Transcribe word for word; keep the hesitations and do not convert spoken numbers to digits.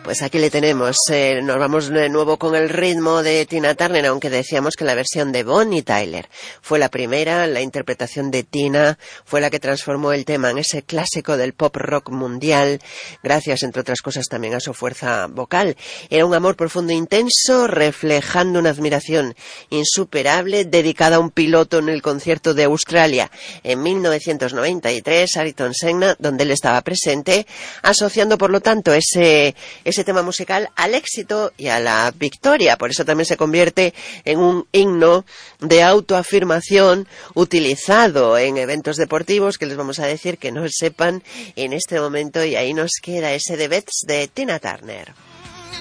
Pues aquí le tenemos, eh, nos vamos de nuevo con el ritmo de Tina Turner, aunque decíamos que la versión de Bonnie Tyler fue la primera, la interpretación de Tina fue la que transformó el tema en ese clásico del pop rock mundial, gracias entre otras cosas también a su fuerza vocal. Era un amor profundo e intenso, reflejando una admiración insuperable, dedicada a un piloto en el concierto de Australia en mil novecientos noventa y tres, Ayrton Senna, donde él estaba presente, asociando por lo tanto ese ese tema musical al éxito y a la victoria. Por eso también se convierte en un himno de autoafirmación utilizado en eventos deportivos, que les vamos a decir que no sepan en este momento, y ahí nos queda ese The Bets de Tina Turner.